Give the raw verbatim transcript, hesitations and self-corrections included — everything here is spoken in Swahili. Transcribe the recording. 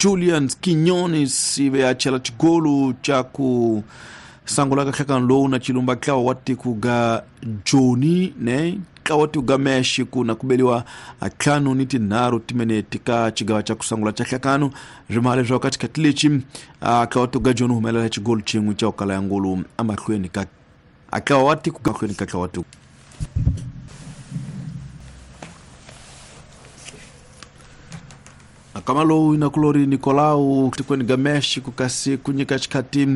Julian Quinones ibe achela chigolu cha ku sangula ka lo na chilumba kwa wati kuga Johnny ne kwa wati kuga meshi kuna kubeliwa akanu niti naru timene tika chigawa cha kusangula cha kanu rimale jo katika tilichi kwa wati kuga Johnny humela chigolu chingu cha ukala yangulu ama kweni ka akawa wati kuga kweni ka watu Kamalo inakulori Nicolau ktikweni gameshi kukasi kunyika chikati